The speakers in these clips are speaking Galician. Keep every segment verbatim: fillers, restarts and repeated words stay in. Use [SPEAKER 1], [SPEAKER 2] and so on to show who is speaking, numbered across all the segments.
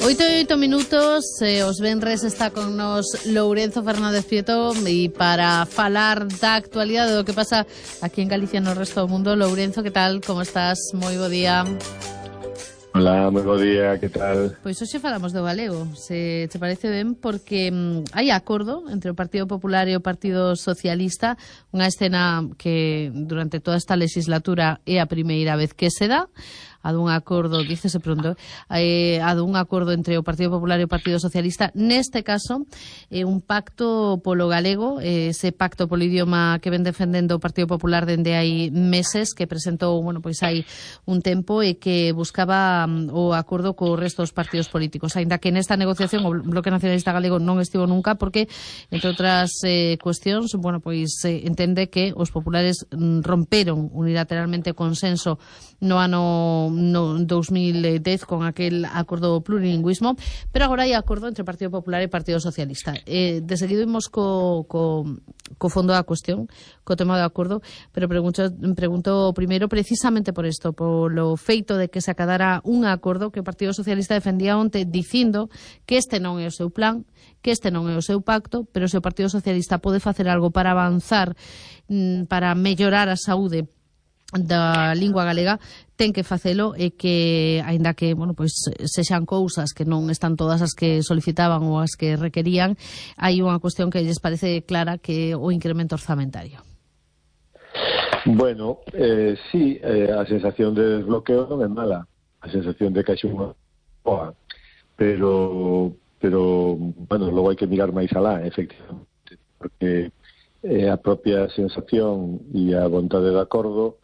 [SPEAKER 1] Oito e oito minutos, eh, os venres está con nos Lourenzo Fernández Prieto e para falar da actualidade do que pasa aquí en Galicia e no resto do mundo. Lourenzo, que tal? Como estás? Moi bo día.
[SPEAKER 2] Hola, moi bo día, que tal?
[SPEAKER 1] Pois hoxe falamos do galego, se te parece ben, porque mm, hai acordo entre o Partido Popular e o Partido Socialista, unha escena que durante toda esta legislatura é a primeira vez que se dá, a dun acordo, dícese pronto, eh, a dun acordo entre o Partido Popular e o Partido Socialista, neste caso, eh, un pacto polo galego, eh, ese pacto polo idioma que ven defendendo o Partido Popular dende hai meses, que presentou, bueno, pois hai un tempo e que buscaba um, o acordo co resto dos partidos políticos, aínda que nesta negociación o Bloque Nacionalista Galego non estivo nunca porque, entre outras eh, cuestións, bueno, pois eh, entende que os populares mm, romperon unilateralmente o consenso no ano no dos mil dez con aquel acordo do plurilingüismo, pero agora hai acordo entre o Partido Popular e o Partido Socialista. Eh, de seguido imos co, co, co fondo da cuestión, co tema do acordo, pero pregunto, pregunto primeiro precisamente por isto, polo feito de que se acadara un acordo que o Partido Socialista defendía onte dicindo que este non é o seu plan, que este non é o seu pacto, pero se o Partido Socialista pode facer algo para avanzar, para mellorar a saúde da lingua galega, ten que facelo e que, aínda que, bueno, pois sexan cousas que non están todas as que solicitaban ou as que requerían, hai unha cuestión que lles parece clara, que é o incremento orzamentario.
[SPEAKER 2] Bueno, eh, sí, eh, a sensación de desbloqueo non é mala, a sensación de que hai unha boa, pero, pero, bueno, logo hai que mirar máis alá, efectivamente, porque eh, a propia sensación e a vontade de acordo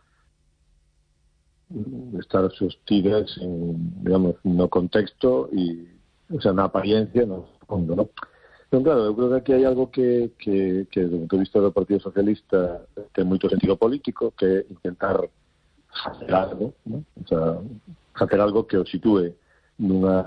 [SPEAKER 2] estar sostidas en, digamos, no contexto e, o sea, na apariencia, no fondo, ¿no? Pero claro, eu creo que aquí hai algo que, que, que do punto de vista do Partido Socialista ten moito sentido político, que é intentar facer algo, ¿no? O sea, facer algo que o sitúe nunha...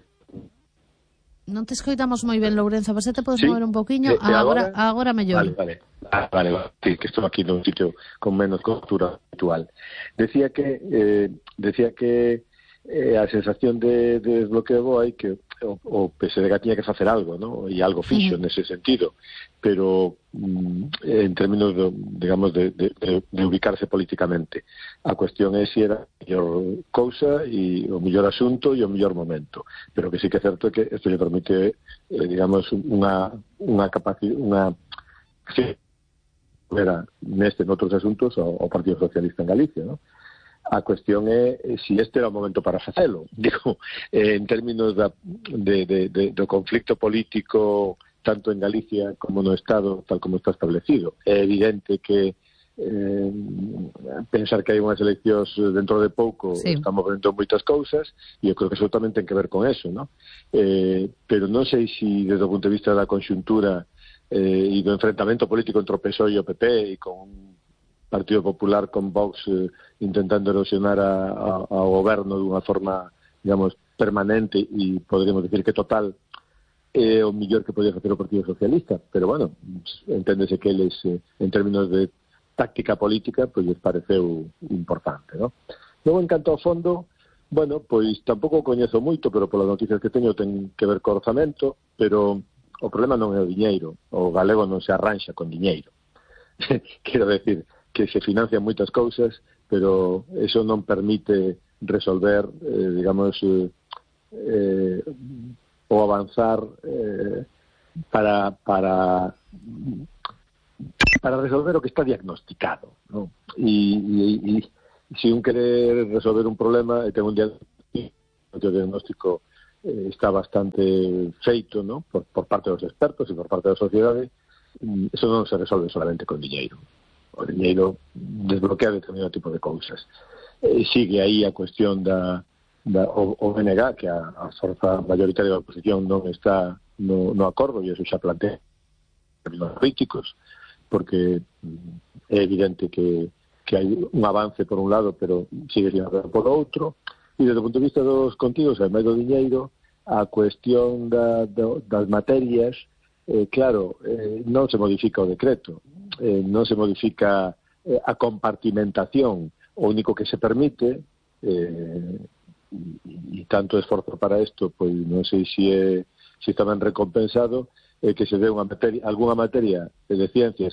[SPEAKER 1] Non te escoitamos moi ben, Lourenzo, a ver se te podes
[SPEAKER 2] ¿Sí?
[SPEAKER 1] mover un poquinho.
[SPEAKER 2] Eh, eh,
[SPEAKER 1] agora,
[SPEAKER 2] agora?
[SPEAKER 1] agora mellor.
[SPEAKER 2] Vale, vale. Ah, vale, vale. Sí, que estou aquí nun sitio con menos cobertura habitual. Decía que eh, decía que eh, a sensación de, de desbloqueo hai que o, o P S D G tiña que facer algo, ¿no? E algo fixo uh -huh. nese sentido, pero mm, en términos de, digamos de, de, de, de ubicarse políticamente. A cuestión é se era a mellor cousa e o mellor asunto e o mellor momento, pero que sí que é certo que isto lle permite eh, digamos unha unha capacidade, unha sí, era neste noutros asuntos ao, ao Partido Socialista en Galicia, ¿no? A cuestión é se si este era o momento para facelo. Digo, eh, en términos da, de, de, de, do conflicto político tanto en Galicia como no Estado, tal como está establecido. É evidente que eh, pensar que hai unhas eleccións dentro de pouco sí. Estamos vendo moitas cousas e eu creo que eso tamén ten que ver con eso, ¿no? Eh, pero non sei se si, desde o punto de vista da conxuntura eh, e do enfrentamento político entre o P S O E e o P P e con un Partido Popular con Vox eh, intentando erosionar a, a, ao goberno dunha forma, digamos, permanente e poderíamos decir que total é o mellor que podía facer o Partido Socialista, pero bueno, enténdese que eles eh, en términos de táctica política, pois les pareceu importante, ¿no? Logo, en canto ao fondo, bueno, pois tampouco coñezo moito, pero polas noticias que teño ten que ver co orzamento, pero o problema non é o diñeiro, o galego non se arranxa con diñeiro. Quero decir que se financian moitas cousas, pero eso non permite resolver, eh, digamos, eh, eh, ou avanzar eh, para para para resolver o que está diagnosticado, ¿no? E, e, e se un quere resolver un problema e ten un diagnóstico, o diagnóstico eh, está bastante feito, ¿no? Por, por parte dos expertos e por parte da sociedade, eso non se resolve solamente con diñeiro. O diñeiro desbloquea determinado tipo de cousas. Eh, sigue aí a cuestión da, da o, o B N G, que a, a forza mayoritaria da oposición non está no, no acordo, e eso xa plantea en términos políticos, porque é evidente que, que hai un avance por un lado, pero sigue sin haber por outro, e desde o punto de vista dos contidos, ademais do diñeiro, a cuestión da, da, das materias, eh, claro, eh, non se modifica o decreto, eh, non se modifica eh, a compartimentación, o único que se permite, eh, e tanto esforzo para isto, pois non sei se é se está ben recompensado, eh, que se dé unha materia, algunha materia de ciencias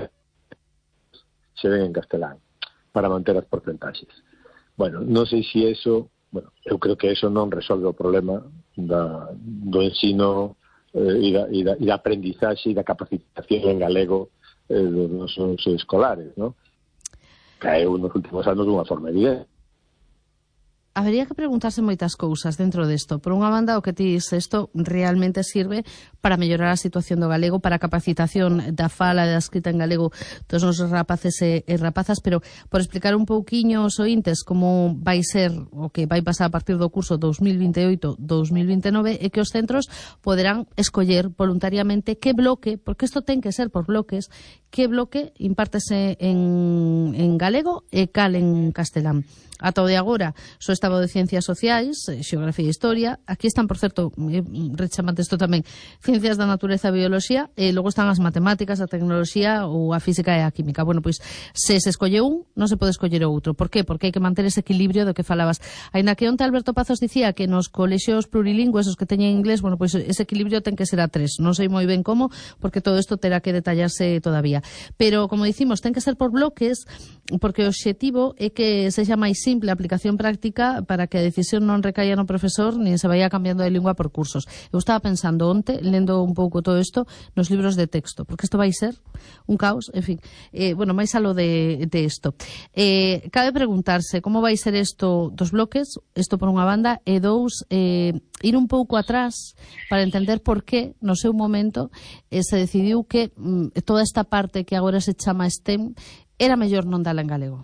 [SPEAKER 2] se ven en castelán para manter as porcentaxes. Bueno, non sei se eso, bueno, eu creo que eso non resolve o problema da, do ensino eh, e, da, e, da, e da aprendizaxe e da capacitación en galego eh, dos nosos escolares, ¿no? Caeu nos últimos anos dunha forma evidente.
[SPEAKER 1] Habería que preguntarse moitas cousas dentro desto. Por unha banda, o que ti dices, isto realmente sirve para mellorar a situación do galego, para a capacitación da fala e da escrita en galego dos nosos rapaces e, e rapazas, pero por explicar un pouquiño aos ointes como vai ser o que vai pasar a partir do curso dos mil vinte e oito dos mil vinte e nove, é que os centros poderán escoller voluntariamente que bloque, porque isto ten que ser por bloques, que bloque impártese en, en galego e cal en castelán. Ata o de agora, só estaba de Ciencias Sociais, Xeografía e Historia. Aquí están, por certo, eh, rechamante isto tamén, Ciencias da Natureza e Biología, e logo están as Matemáticas, a Tecnoloxía ou a Física e a Química. Bueno, pois, se se escolle un, non se pode escoller o outro. Por qué? Porque hai que manter ese equilibrio do que falabas. Ainda que onte Alberto Pazos dicía que nos colexios plurilingües, os que teñen inglés, bueno, pois ese equilibrio ten que ser a tres. Non sei moi ben como, porque todo isto terá que detallarse todavía. Pero, como dicimos, ten que ser por bloques, porque o obxectivo é que sexa máis simple a aplicación práctica para que a decisión non recaia no profesor nin se vaya cambiando de lingua por cursos. Eu estaba pensando onte, lendo un pouco todo isto, nos libros de texto, porque isto vai ser un caos, en fin. Eh, bueno, máis a lo de, de isto. Eh, cabe preguntarse como vai ser isto dos bloques, isto por unha banda, e dous, eh, ir un pouco atrás para entender por que, no seu momento, eh, se decidiu que mm, toda esta parte que agora se chama STEM era mellor non dala en galego.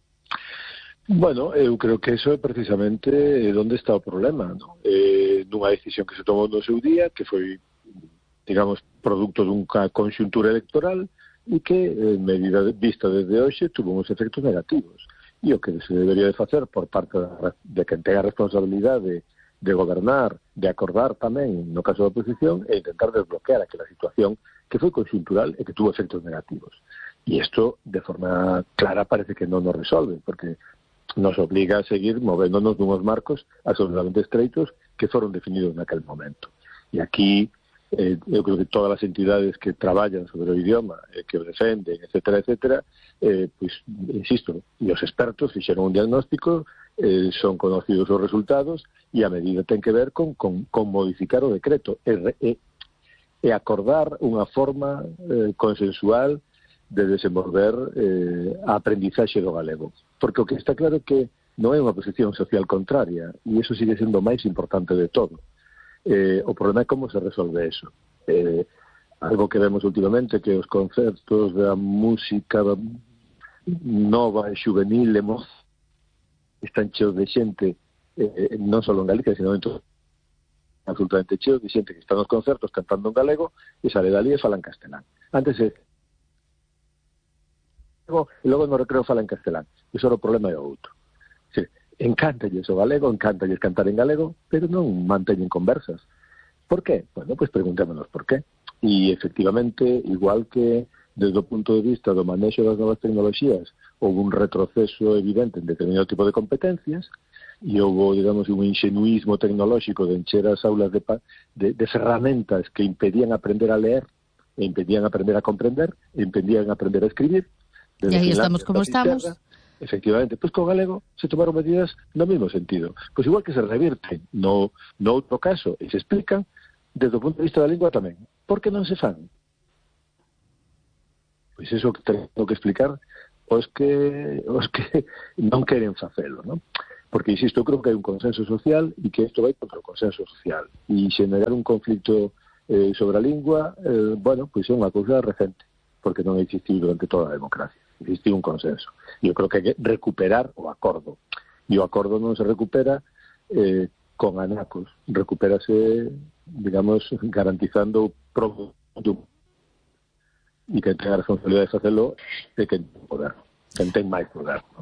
[SPEAKER 2] Bueno, eu creo que eso é precisamente onde está o problema, ¿no? Eh, nunha decisión que se tomou no seu día, que foi, digamos, produto dunha conxuntura electoral e que, en medida vista desde hoxe, tuvo uns efectos negativos. E o que se debería de facer por parte de quen ten a responsabilidade de gobernar, de acordar tamén, no caso da oposición, e intentar desbloquear aquela situación que foi conxuntural e que tuvo efectos negativos. E isto, de forma clara, parece que non nos resolve, porque nos obliga a seguir movéndonos dunhos marcos absolutamente estreitos que foron definidos naquel momento. E aquí, eh, eu creo que todas as entidades que traballan sobre o idioma, eh, que o defenden, etcétera, etcétera, eh, pois, insisto, e os expertos fixeron un diagnóstico, eh, son conocidos os resultados, e a medida ten que ver con, con, con modificar o decreto e, e, e acordar unha forma eh, consensual de desenvolver eh, a aprendizaxe do galego. Porque o que está claro é que non é unha posición social contraria, e iso sigue sendo o máis importante de todo. Eh, o problema é como se resolve eso. Eh, algo que vemos últimamente, que os concertos da música nova e juvenil están cheos de xente, eh, non só en Galicia, sino en todo, absolutamente cheos de xente que está nos concertos cantando en galego e sale dali e fala en castelán. Antes é e logo no recreo fala en castelán. Iso era o problema é outro. Sí, encántalles o galego, encántalles cantar en galego, pero non manteñen conversas. Por qué? Bueno, pues preguntémonos por qué. E, efectivamente, igual que desde o punto de vista do manexo das novas tecnoloxías houve un retroceso evidente en determinado tipo de competencias e houve, digamos, un ingenuismo tecnolóxico de encher as aulas de, de, de ferramentas que impedían aprender a leer, e impedían aprender a comprender, e impedían aprender a escribir.
[SPEAKER 1] E aí estamos como estamos.
[SPEAKER 2] Efectivamente, pois co galego se tomaron medidas no mesmo sentido. Pois igual que se revirten no, no outro caso e se explican, desde o punto de vista da lingua tamén. Por que non se fan? Pois iso que tengo que explicar os que, os que non queren facelo, non? Porque, insisto, eu creo que hai un consenso social e que isto vai contra o consenso social. E xenerar un conflito eh, sobre a lingua, eh, bueno, pois é unha cousa recente, porque non existiu durante toda a democracia. Existiu un consenso. E eu creo que hai que recuperar o acordo. E o acordo non se recupera eh, con anacos. Recupérase, digamos, garantizando o propio. E quen ten a responsabilidade de facelo é quen ten poder. Quen ten máis poder, non?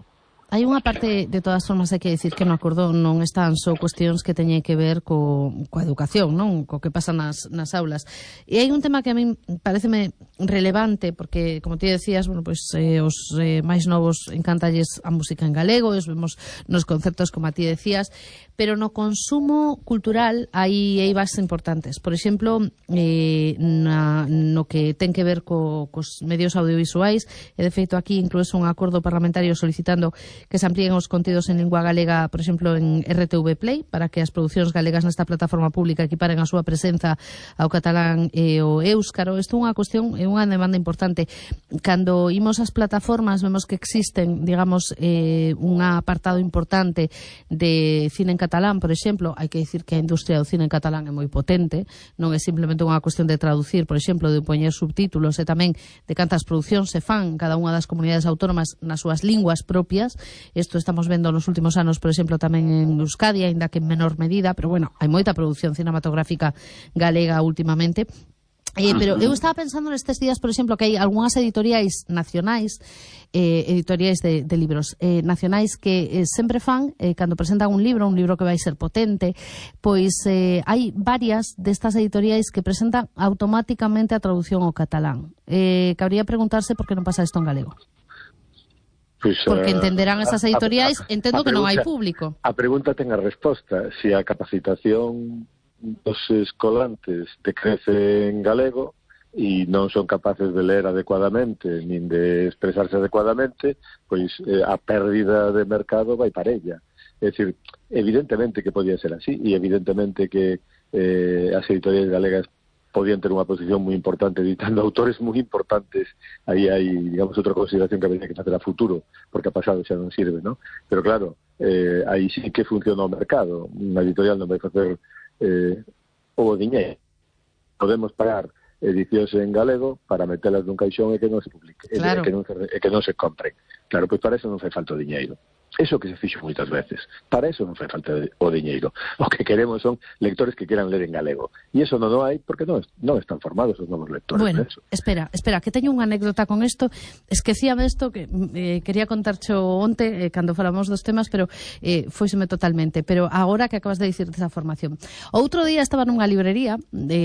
[SPEAKER 1] hai unha parte, de todas formas, hai que dicir que no acordo non están só cuestións que teñen que ver co, coa educación, non? Co que pasa nas, nas aulas. E hai un tema que a mí pareceme relevante, porque, como ti decías, bueno, pues, eh, os eh, máis novos encantalles a música en galego, os vemos nos conceptos, como a ti decías, pero no consumo cultural hai eivas importantes. Por exemplo, eh, na, no que ten que ver co, cos medios audiovisuais, e de feito aquí incluso un acordo parlamentario solicitando que se amplíen os contidos en lingua galega, por exemplo, en R T V Play, para que as producións galegas nesta plataforma pública equiparen a súa presenza ao catalán e ao éuscaro. Isto é unha cuestión, é unha demanda importante. Cando imos ás plataformas vemos que existen, digamos, eh, un apartado importante de cine en catalán, por exemplo. Hai que dicir que a industria do cine en catalán é moi potente, non é simplemente unha cuestión de traducir, por exemplo, de poñer subtítulos, e tamén de cantas producións se fan cada unha das comunidades autónomas nas súas linguas propias. Isto estamos vendo nos últimos anos, por exemplo, tamén en Euskadi, aínda que en menor medida, pero bueno, hai moita produción cinematográfica galega últimamente. Eh, pero eu estaba pensando nestes días, por exemplo, que hai algunhas editoriais nacionais, eh, editoriais de, de libros eh, nacionais que eh, sempre fan, eh, cando presentan un libro, un libro que vai ser potente, pois eh, hai varias destas editoriais que presentan automáticamente a traducción ao catalán. Eh, cabría preguntarse por que non pasa isto en galego.
[SPEAKER 2] Pues,
[SPEAKER 1] porque entenderán esas editoriais,
[SPEAKER 2] a, a, a,
[SPEAKER 1] entendo
[SPEAKER 2] a
[SPEAKER 1] que non hai
[SPEAKER 2] pregunta,
[SPEAKER 1] público.
[SPEAKER 2] A pregunta ten a resposta. Se a capacitación dos escolantes decrece en galego e non son capaces de ler adecuadamente nin de expresarse adecuadamente, pois eh, a pérdida de mercado vai para ella. É dicir, evidentemente que podía ser así, e evidentemente que eh, as editoriais galegas podían ter unha posición moi importante editando autores moi importantes. Aí hai, digamos, outra consideración que habría que facer a futuro, porque a pasado xa non sirve, ¿no? Pero claro, eh, aí sí que funciona o mercado. Unha editorial non vai facer eh, o diñeiro. Podemos pagar edicións en galego para metelas nun caixón e que non se publique, claro. e, que non se, e que non se compren. Claro, pois para eso non fai falta o diñeiro. Eso que se fixo moitas veces. Para eso non fai falta o diñeiro. O que queremos son lectores que quieran ler en galego. E eso non o hai porque non, non están formados os novos lectores.
[SPEAKER 1] Bueno,
[SPEAKER 2] eso.
[SPEAKER 1] espera, espera, que teño unha anécdota con isto. Esquecíame isto que eh, quería contarcho onte, eh, cando falamos dos temas, pero eh, foiseme totalmente. Pero agora que acabas de dicir desa formación. Outro día estaba nunha librería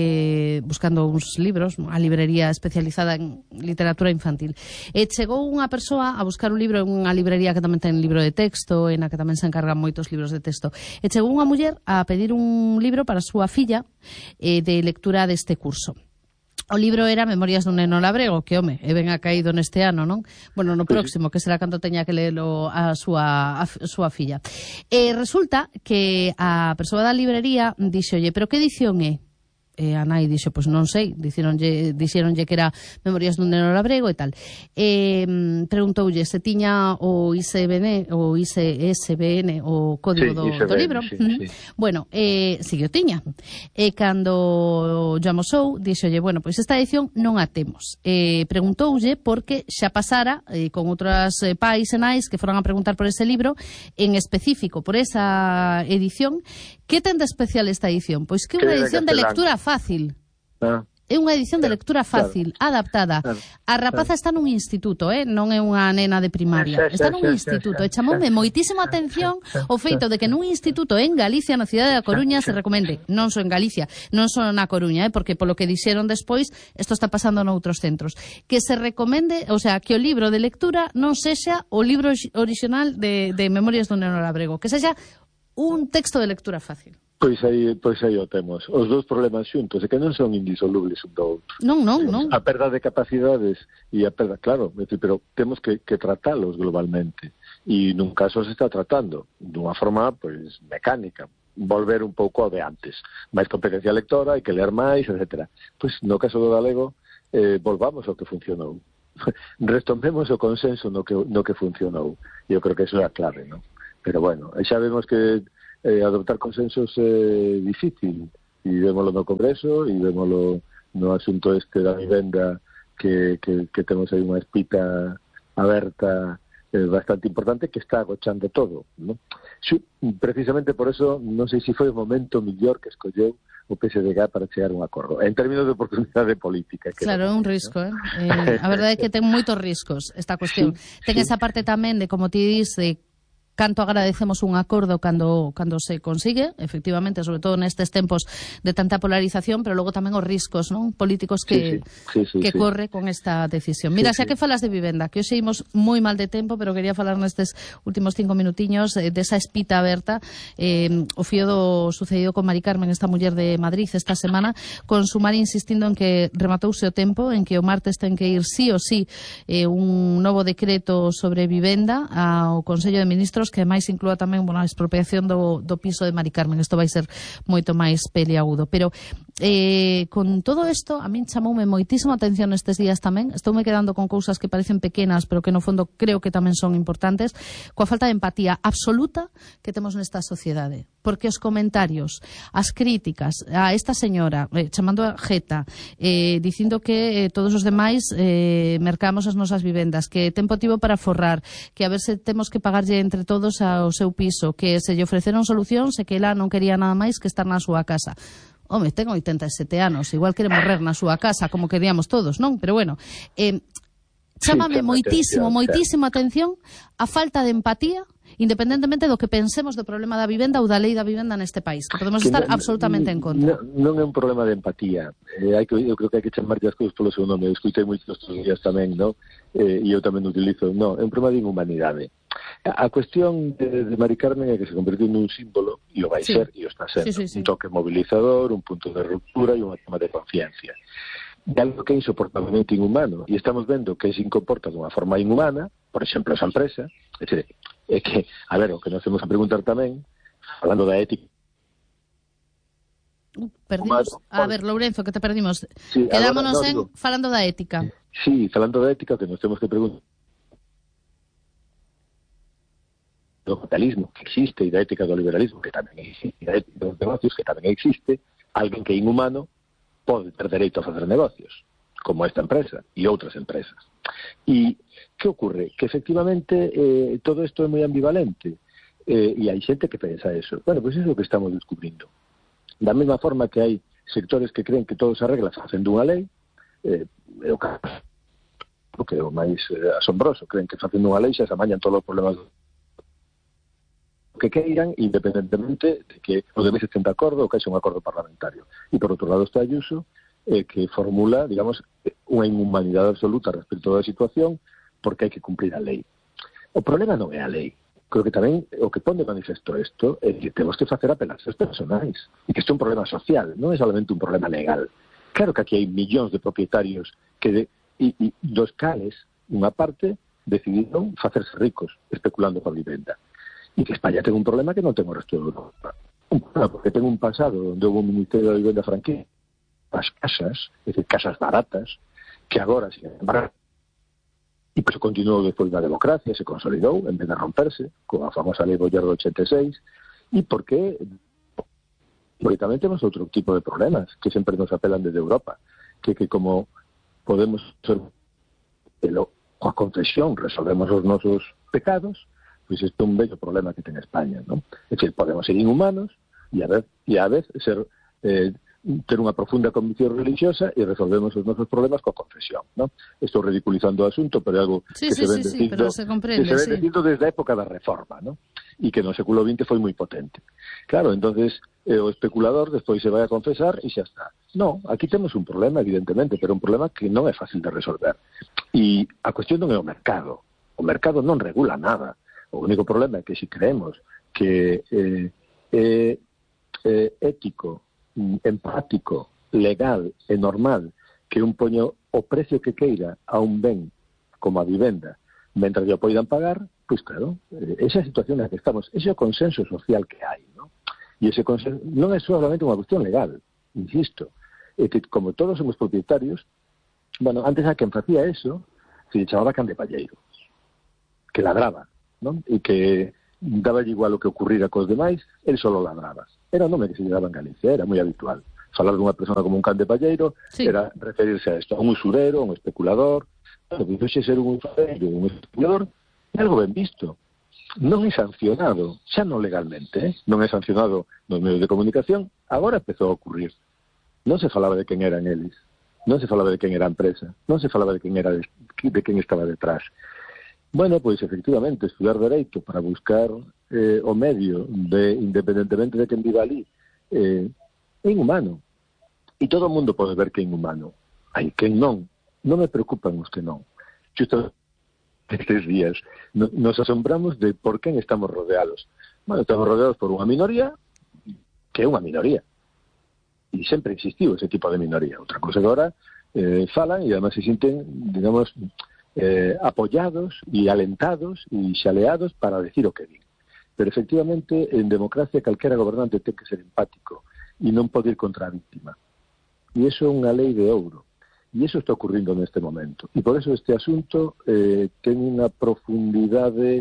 [SPEAKER 1] eh, buscando uns libros, unha librería especializada en literatura infantil. E chegou unha persoa a buscar un libro en unha librería que tamén ten libro de texto, en a que tamén se encargan moitos libros de texto. E chegou unha muller a pedir un libro para a súa filla eh, de lectura deste curso. O libro era Memorias dun neno labrego, que, home, e ben ha caído neste ano, non? Bueno, no próximo, que será cando teña que lelo a súa, a súa filla. E resulta que a persoa da librería dixolle, pero que edición é? E a nai dixo, pois non sei, dixeronlle, dixeronlle que era Memorias dun neno labrego e tal. E preguntoulle se tiña o I S B N, o I S B N, o código sí, do, do libro. Sí, sí. Bueno, eh, si o tiña. E cando lle amosou, dixolle, bueno, pois esta edición non a temos. E preguntoulle porque xa pasara eh, con outras eh, pais e nais que foran a preguntar por ese libro, en específico por esa edición. Que ten de especial esta edición? Pois que é unha edición de lectura fácil. Ah. É unha edición de lectura fácil, claro. Adaptada. Claro. A rapaza claro. Está nun instituto, eh? Non é unha nena de primaria. Está nun instituto. E chamoume moitísima atención o feito de que nun instituto en Galicia, na cidade da Coruña, se recomende, non só en Galicia, non só na Coruña, eh? Porque polo que dixeron despois, isto está pasando noutros centros, que se recomende, o sea, que o libro de lectura non sexa o libro original de, de Memorias dun neno labrego, que sexa un texto de lectura fácil.
[SPEAKER 2] Pois aí, pois aí o temos. Os dous problemas xuntos, e que non son indisolubles un do outro.
[SPEAKER 1] Non, non, non.
[SPEAKER 2] A perda de capacidades e a perda, claro, pero temos que, que tratalos globalmente. E nun caso se está tratando dunha forma, pois, mecánica. Volver un pouco ao de antes. Máis competencia lectora, hai que ler máis, etcétera. Pois no caso do galego, eh, volvamos ao que funcionou. Retomemos o consenso no que, no que funcionou. E eu creo que eso é a clave, non? Pero bueno, xa vemos que eh, adoptar consensos é eh, difícil, e vémolo no Congreso e vémolo no asunto este da vivenda, que, que, que temos aí unha espita aberta eh, bastante importante que está agochando todo, ¿no? Precisamente por eso non sei se foi o momento mellor que escolleu o P S D G para chegar a un acordo en términos de oportunidade política. Que
[SPEAKER 1] claro, é un risco, eh? eh? A verdade é que ten moitos riscos esta cuestión. Sí, ten sí. Esa parte tamén de, como ti dis, de canto agradecemos un acordo cando, cando se consigue, efectivamente, sobre todo nestes tempos de tanta polarización, pero logo tamén os riscos, non, políticos que,
[SPEAKER 2] sí, sí, sí,
[SPEAKER 1] que
[SPEAKER 2] sí.
[SPEAKER 1] corre con esta decisión. Mira,
[SPEAKER 2] Sí,
[SPEAKER 1] xa
[SPEAKER 2] sí.
[SPEAKER 1] que falas de vivenda, que hoxe imos moi mal de tempo, pero quería falar nestes últimos cinco minutiños eh, desa espita aberta, eh, o fío do sucedido con Mari Carmen, esta muller de Madrid, esta semana, con Sumar insistindo en que rematouse o tempo, en que o martes ten que ir sí o sí eh, un novo decreto sobre vivenda ao Consello de Ministros que máis inclúa tamén bueno, a expropiación do, do piso de Mari Carmen. Isto vai ser moito máis peliagudo. Pero eh, con todo isto, a min chamoume moitísima atención estes días tamén. Estoume quedando con cousas que parecen pequenas, pero que no fondo creo que tamén son importantes, coa falta de empatía absoluta que temos nesta sociedade. Porque os comentarios, as críticas a esta señora, eh, chamando a jeta, eh, dicindo que eh, todos os demais eh, mercamos as nosas vivendas, que ten motivo para forrar, que a ver se temos que pagarlle entre todos ao seu piso, que se lle ofreceron solucións e que ela non quería nada máis que estar na súa casa. Home, ten oitenta e sete anos, igual quere morrer na súa casa como queríamos todos, non? Pero bueno, eh, chámame
[SPEAKER 2] sí,
[SPEAKER 1] moitísimo,
[SPEAKER 2] atención,
[SPEAKER 1] moitísima atención a falta de empatía, independentemente do que pensemos do problema da vivenda ou da lei da vivenda neste país, que podemos
[SPEAKER 2] que
[SPEAKER 1] estar
[SPEAKER 2] non,
[SPEAKER 1] absolutamente en contra.
[SPEAKER 2] Non, non é un problema de empatía. Eh, hai que, eu creo que hai que chamar as cousas polo seu nome. Eu escutei moitos estes días tamén, no? Eh, e eu tamén utilizo. Non, é un problema de inhumanidade. A, a cuestión de, de Mari Carmen é que se convertiu nun símbolo, e o vai
[SPEAKER 1] Sí.
[SPEAKER 2] ser, e o está sendo,
[SPEAKER 1] Sí, sí, sí.
[SPEAKER 2] un toque movilizador, un punto de ruptura e unha tema de conciencia. De algo que é insoportablemente inhumano. E estamos vendo que se comporta dunha forma inhumana, por exemplo, esa empresa. É dicir, é que, a ver, o que nos temos a preguntar tamén, falando da ética.
[SPEAKER 1] Uh, perdimos.
[SPEAKER 2] Humano,
[SPEAKER 1] A ver, Lourenzo, que te perdimos.
[SPEAKER 2] Sí,
[SPEAKER 1] Quedámonos
[SPEAKER 2] agora,
[SPEAKER 1] en
[SPEAKER 2] no, digo,
[SPEAKER 1] falando da ética.
[SPEAKER 2] Sí, falando da ética, que nos temos que preguntar do capitalismo que existe e da ética do liberalismo que tamén existe, e da ética dos negocios que tamén existe, alguén que é inhumano pode ter dereito a facer negocios, como esta empresa e outras empresas. E que ocorre? Que efectivamente eh, todo isto é moi ambivalente eh, e hai xente que pensa eso. Bueno, pois pues iso é o que estamos descubrindo. Da mesma forma que hai sectores que creen que todo se arregla facendo unha lei, eh, é o caso que é o máis eh, asombroso, creen que facendo unha lei xa se amañan todos os problemas que queiran, independentemente de que os demais estén de acordo ou que haxa un acordo parlamentario. E por outro lado está Ayuso, eh, que formula, digamos, unha inhumanidade absoluta respecto da situación porque hai que cumprir a lei. O problema non é a lei. Creo que tamén o que pon de manifesto isto é que temos que facer apelarse aos personais e que isto é un problema social, non é solamente un problema legal. Claro que aquí hai millóns de propietarios que de, e, e dos cales, unha parte, decidiron facerse ricos especulando con vivenda. E que España ten un problema que non ten o resto de Europa. Un problema porque ten un pasado onde houve un Ministerio da Vivenda franquía, as casas, é dicir, casas baratas, que agora, sin embargo, e pois continuou despois da democracia, se consolidou, en vez de romperse, con a famosa lei Boyer do ochenta e seis, e porque, porque tamén temos outro tipo de problemas que sempre nos apelan desde Europa, que que como podemos ser, coa confesión resolvemos os nosos pecados, pois isto é un bello problema que ten España, non? É dicir, podemos ser inhumanos e a vez, e a vez ser, eh, ter unha profunda convicción religiosa e resolvemos os nosos problemas coa confesión, non? Estou ridiculizando o asunto, pero é algo
[SPEAKER 1] Sí,
[SPEAKER 2] que
[SPEAKER 1] sí,
[SPEAKER 2] se ven
[SPEAKER 1] sí,
[SPEAKER 2] dicindo,
[SPEAKER 1] sí, pero se comprende,
[SPEAKER 2] que se ven
[SPEAKER 1] sí.
[SPEAKER 2] dicindo desde a época da Reforma, non? E que no século vinte foi moi potente. Claro, entonces eh, o especulador despois se vai a confesar e xa está. Non, aquí temos un problema, evidentemente, pero un problema que non é fácil de resolver. E a cuestión non é o mercado. O mercado non regula nada. O único problema é que se creemos que eh, é eh, ético, empático, legal e normal que un poño o precio que queira a un ben como a vivenda mentre o poidan pagar, pois claro, esa é a situación na que estamos, ese é o consenso social que hai, ¿no? E ese consenso non é solamente unha cuestión legal, insisto, é que como todos somos propietarios, bueno, antes a quen facía eso se lle chamaba can de palleiro, que ladraba, ¿no? E que daba igual o que ocurrira cos demais, el solo ladraba. Era un nome que se lle daba en Galicia, era moi habitual. Falar dunha persona como un can de palleiro sí. Era referirse a isto, a un usurero, a un especulador. Claro, que foxe ser un usurero, un especulador, é algo ben visto. Non é sancionado, xa non legalmente, eh? Non é sancionado nos medios de comunicación, agora empezou a ocurrir. Non se falaba de quen eran eles, non se falaba de quen era a empresa, non se falaba de quen era de, de quen estaba detrás. Bueno, pois efectivamente, estudar Dereito para buscar eh, o medio de, independentemente de quen viva ali, eh, é inhumano. E todo o mundo pode ver que é inhumano. Hai quen non. Non me preocupan os que non. Xusto estes días no, nos asombramos de por quen estamos rodeados. Bueno, estamos rodeados por unha minoría que é unha minoría. E sempre existiu ese tipo de minoría. Outra cosa que agora eh, falan e además se sinten, digamos, eh, apoyados e alentados e xaleados para decir o que din. Pero efectivamente, en democracia, calquera gobernante ten que ser empático e non pode ir contra a víctima. E iso é unha lei de ouro. E iso está ocurrindo neste momento. E por eso este asunto eh, ten unha profundidade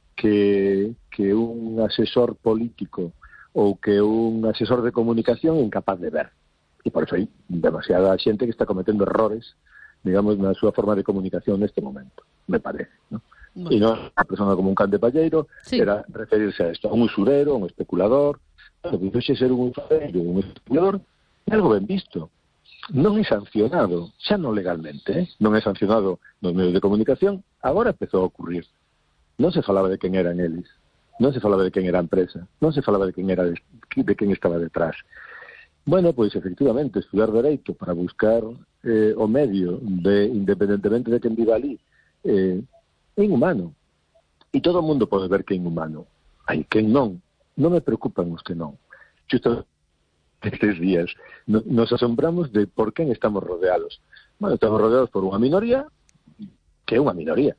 [SPEAKER 2] que, que un asesor político ou que un asesor de comunicación é incapaz de ver. E por eso hai demasiada xente que está cometendo errores, digamos, na súa forma de comunicación neste momento, me parece, ¿no? Bueno. E non a persona como un can de palleiro, sí. Era referirse a isto, a un usurero, a un especulador. Claro, que foxe ser un usurero, un especulador, é algo ben visto. Non é sancionado, xa non legalmente, ¿eh? Non é sancionado nos medios de comunicación, agora empezou a ocurrir. Non se falaba de quen eran eles, non se falaba de quen era a empresa, non se falaba de quen era de, de quen estaba detrás. Bueno, pois efectivamente, estudar Dereito para buscar eh, o medio de, independentemente de quen viva ali, eh, é inhumano. E todo o mundo pode ver que é inhumano. Hai quen non. Non me preocupan os que non. Xusto estes días no, nos asombramos de por quen estamos rodeados. Bueno, estamos rodeados por unha minoría que é unha minoría.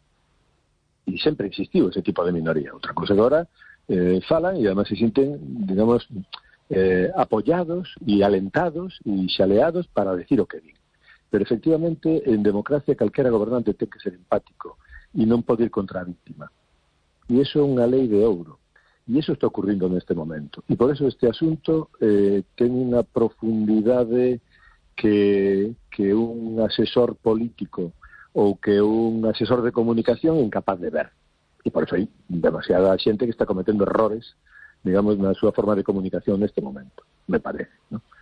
[SPEAKER 2] E sempre existiu ese tipo de minoría. Outra cosa que agora eh, falan e además se sinten, digamos, eh, apoyados e alentados e xaleados para decir o que din. Pero efectivamente, en democracia, calquera gobernante ten que ser empático e non pode ir contra a víctima. E iso é unha lei de ouro. E iso está ocurrindo neste momento. E por eso este asunto eh, ten unha profundidade que, que un asesor político ou que un asesor de comunicación é incapaz de ver. E por eso hai demasiada xente que está cometendo errores, digamos, na súa forma de comunicación neste momento, me parece, ¿no?